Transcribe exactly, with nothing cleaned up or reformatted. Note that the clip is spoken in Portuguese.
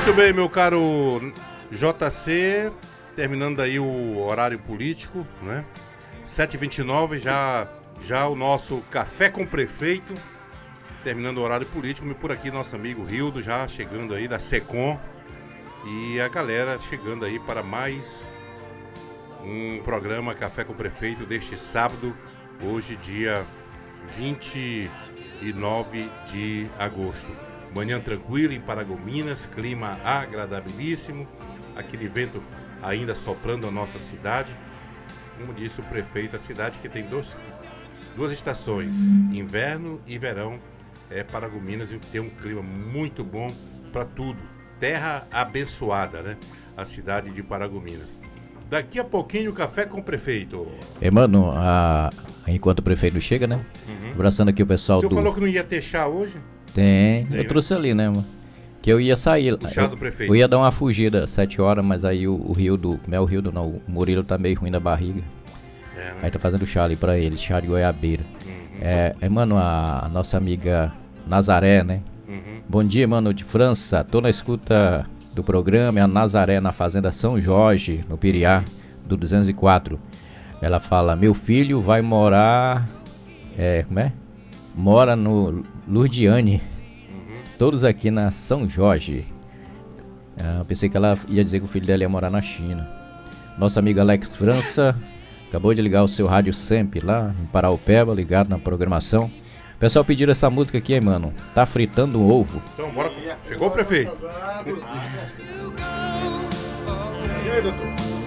Muito bem, meu caro J C, terminando aí o horário político, né? sete e vinte e nove, já, já o nosso Café com Prefeito, terminando o horário político, e por aqui nosso amigo Rildo já chegando aí da SECOM, e a galera chegando aí para mais um programa Café com Prefeito deste sábado, hoje dia vinte e nove de agosto. Manhã tranquila em Paragominas, clima agradabilíssimo, aquele vento ainda soprando a nossa cidade. Como disse o prefeito, a cidade que tem dois, duas estações, inverno e verão, é Paragominas, e tem um clima muito bom para tudo. Terra abençoada, né? A cidade de Paragominas. Daqui a pouquinho, Café com o Prefeito. É, mano, a... enquanto o prefeito chega, né? Uhum. Abraçando aqui o pessoal do... O senhor do... falou que não ia ter chá hoje? Tem, Tem eu trouxe ali, né, mano? Que eu ia sair. O chá eu, do prefeito. Eu ia dar uma fugida às sete horas, mas aí o, o Rildo, não é o Rildo não, o Murilo tá meio ruim da barriga. É, né? Aí tá fazendo chá ali pra ele, chá de goiabeira. Uhum. É, é, mano, a, a nossa amiga Nazaré, né? Uhum. Bom dia, mano, de França. Tô na escuta do programa, é a Nazaré na Fazenda São Jorge, no Piriá, do duzentos e quatro. Ela fala, meu filho vai morar... É, como é? Mora no Lourdiane. Uhum. Todos aqui na São Jorge. Ah, pensei que ela ia dizer que o filho dela ia morar na China. Nossa amiga Alex França acabou de ligar o seu rádio sempre lá em Paraupeba, ligado na programação. O pessoal pediram essa música aqui, hein, mano. Tá fritando um ovo. Então, bora. Chegou o prefeito. E aí, doutor?